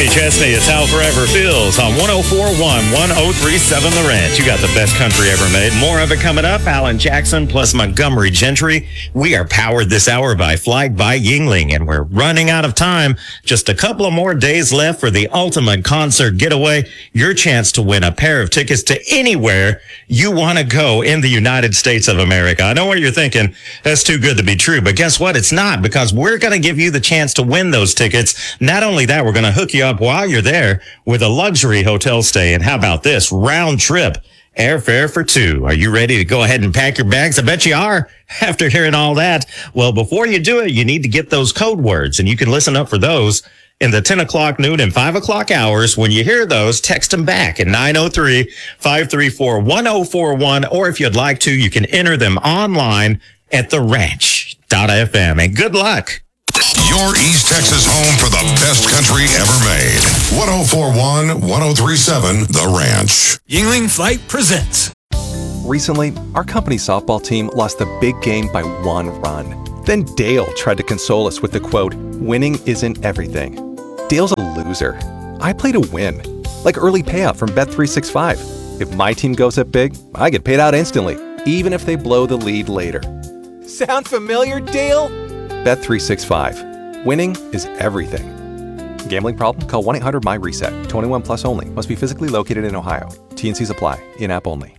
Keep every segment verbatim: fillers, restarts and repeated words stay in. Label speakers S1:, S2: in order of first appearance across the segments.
S1: Chesney. It's How Forever Feels on one oh four point one, one oh three point seven The Ranch. You got the best country ever made. More of it coming up. Alan Jackson plus Montgomery Gentry. We are powered this hour by Flight by Yingling, and we're running out of time. Just a couple of more days left for the ultimate concert getaway. Your chance to win a pair of tickets to anywhere you want to go in the United States of America. I know what you're thinking. That's too good to be true. But guess what? It's not, because we're going to give you the chance to win those tickets. Not only that, we're going to hook you up while you're there with a luxury hotel stay. And how about this? Round trip airfare for two. Are you ready to go ahead and pack your bags? I bet you are after hearing all that. Well, before you do it, you need to get those code words, and you can listen up for those in the ten o'clock, noon, and five o'clock hours. When you hear those, text them back at nine oh three, five three four, one oh four one. Or if you'd like to, you can enter them online at the ranch dot f m. And good luck.
S2: Your East Texas home for the best country ever made. one oh four point one, one oh three point seven The Ranch.
S3: Yingling Flight presents.
S4: Recently, our company softball team lost the big game by one run. Then Dale tried to console us with the quote, "Winning isn't everything." Dale's a loser. I play to win. Like early payout from Bet three sixty-five. If my team goes up big, I get paid out instantly, even if they blow the lead later. Sound familiar, Dale? Bet three sixty-five. Winning is everything. Gambling problem? Call one eight hundred my reset. twenty-one plus only. Must be physically located in Ohio. T and C's apply. In-app only.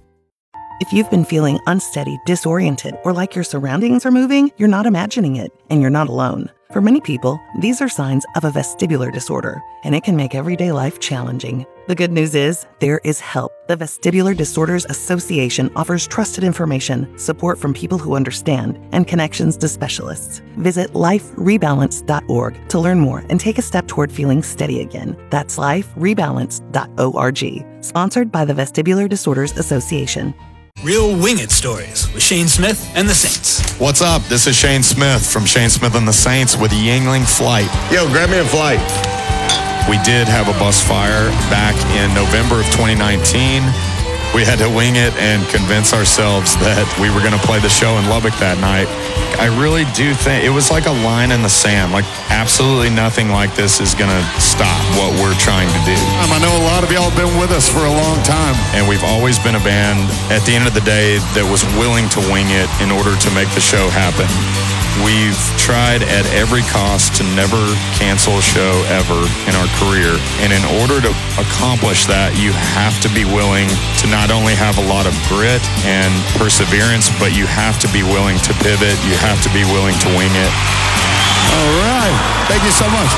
S5: If you've been feeling unsteady, disoriented, or like your surroundings are moving, you're not imagining it, and you're not alone. For many people, these are signs of a vestibular disorder, and it can make everyday life challenging. The good news is, there is help. The Vestibular Disorders Association offers trusted information, support from people who understand, and connections to specialists. Visit life rebalance dot org to learn more and take a step toward feeling steady again. That's life rebalance dot org. Sponsored by the Vestibular Disorders Association.
S3: Real Wing It Stories with Shane Smith and the Saints.
S6: What's up? This is Shane Smith from Shane Smith and the Saints with Yingling Flight.
S7: Yo, grab me a flight.
S6: We did have a bus fire back in November of twenty nineteen. We had to wing it and convince ourselves that we were going to play the show in Lubbock that night. I really do think it was like a line in the sand. Like, absolutely nothing like this is going to stop what we're trying to do.
S7: Um, I know a lot of y'all have been with us for a long time.
S6: And we've always been a band, at the end of the day, that was willing to wing it in order to make the show happen. We've tried at every cost to never cancel a show ever in our career. And in order to accomplish that, you have to be willing to not only have a lot of grit and perseverance, but you have to be willing to pivot. You have to be willing to wing it.
S7: All right. Thank you so much.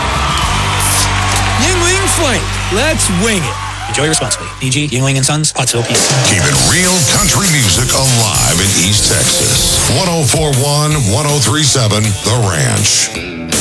S3: Yingling Flight. Let's wing it. Enjoy responsibly. D G, Yingling and Sons, Pottsville, P C.
S2: Keeping real country music alive in East Texas. one oh four point one, one oh three point seven The Ranch.